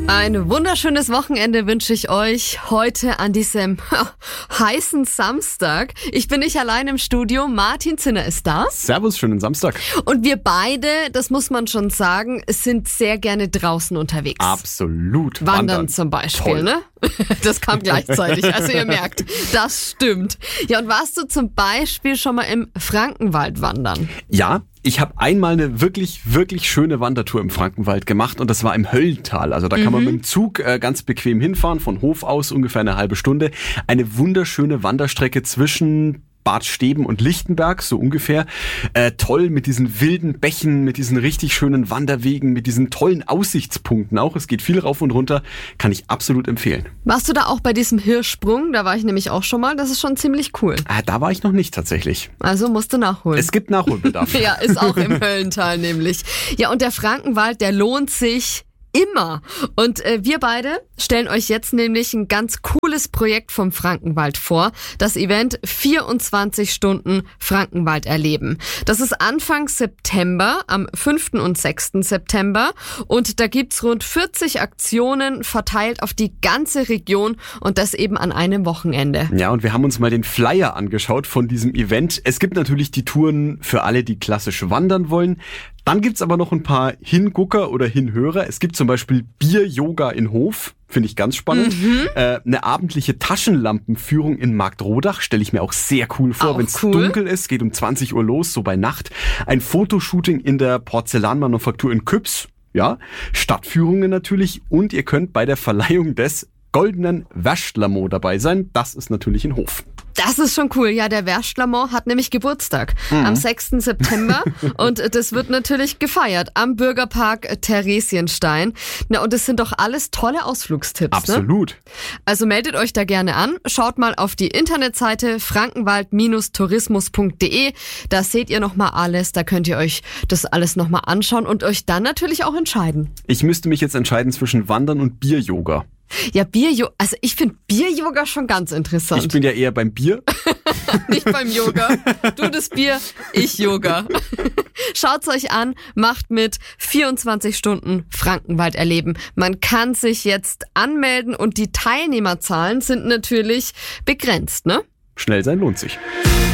Ein wunderschönes Wochenende wünsche ich euch heute an diesem heißen Samstag. Ich bin nicht allein im Studio, Martin Zinner ist da. Servus, schönen Samstag. Und wir beide, das muss man schon sagen, sind sehr gerne draußen unterwegs. Absolut. Wandern zum Beispiel, Toll. ne? Das kam gleichzeitig, also ihr merkt, das stimmt. Ja, und warst du zum Beispiel schon mal im Frankenwald wandern? Ja, ich habe einmal eine wirklich, wirklich schöne Wandertour im Frankenwald gemacht und das war im Höllental. Also da kann man mit dem Zug ganz bequem hinfahren, von Hof aus ungefähr eine halbe Stunde. Eine wunderschöne Wanderstrecke zwischen Bad Steben und Lichtenberg, so ungefähr. Toll mit diesen wilden Bächen, mit diesen richtig schönen Wanderwegen, mit diesen tollen Aussichtspunkten auch. Es geht viel rauf und runter, kann ich absolut empfehlen. Warst du da auch bei diesem Hirschsprung? Da war ich nämlich auch schon mal. Das ist schon ziemlich cool. Da war ich noch nicht tatsächlich. Also musst du nachholen. Es gibt Nachholbedarf. Ja, ist auch im Höllental nämlich. Ja, und der Frankenwald, der lohnt sich immer. Und wir beide stellen euch jetzt nämlich ein ganz cooles Projekt vom Frankenwald vor. Das Event 24 Stunden Frankenwald erleben. Das ist Anfang September, am 5. und 6. September. Und da gibt's rund 40 Aktionen verteilt auf die ganze Region und das eben an einem Wochenende. Ja, und wir haben uns mal den Flyer angeschaut von diesem Event. Es gibt natürlich die Touren für alle, die klassisch wandern wollen. Dann gibt's aber noch ein paar Hingucker oder Hinhörer. Es gibt zum Beispiel Bier-Yoga in Hof, finde ich ganz spannend. Eine abendliche Taschenlampenführung in Marktrodach stelle ich mir auch sehr cool vor, wenn es dunkel ist. Geht um 20 Uhr los, so bei Nacht. Ein Fotoshooting in der Porzellanmanufaktur in Küps. Ja, Stadtführungen natürlich. Und ihr könnt bei der Verleihung des goldenen Wäschtlamo dabei sein. Das ist natürlich in Hof. Das ist schon cool. Ja, der Wäschtlamo hat nämlich Geburtstag am 6. September und das wird natürlich gefeiert am Bürgerpark Theresienstein. Na, und das sind doch alles tolle Ausflugstipps. Absolut. Ne? Also meldet euch da gerne an. Schaut mal auf die Internetseite frankenwald-tourismus.de. Da seht ihr nochmal alles. Da könnt ihr euch das alles nochmal anschauen und euch dann natürlich auch entscheiden. Ich müsste mich jetzt entscheiden zwischen Wandern und Bier-Yoga. Ja, also ich finde Bier-Yoga schon ganz interessant. Ich bin ja eher beim Bier. Nicht beim Yoga. Du das Bier, ich Yoga. Schaut's euch an, macht mit 24 Stunden Frankenwald erleben. Man kann sich jetzt anmelden und die Teilnehmerzahlen sind natürlich begrenzt, ne? Schnell sein lohnt sich.